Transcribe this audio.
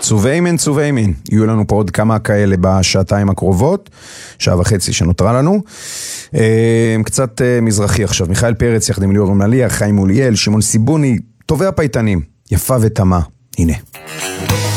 צוביימן. יהיו לנו פה עוד כמה כאלה בשעתיים הקרובות, שעה וחצי שנותרה לנו. קצת מזרחי עכשיו, מיכאל פרץ יחד עם ליאור מליה, חיים מוליאל, שמעון סיבוני, טובי הפייטנים, יפה ותמה. הנה.